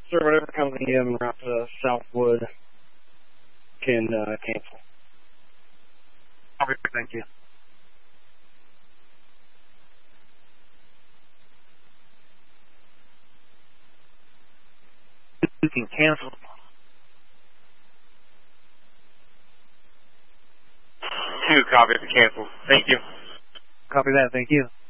Sir, whatever company you have en route to Southwood can cancel. Thank you. You can cancel. 2, copy, cancel. Thank you. Copy that, thank you.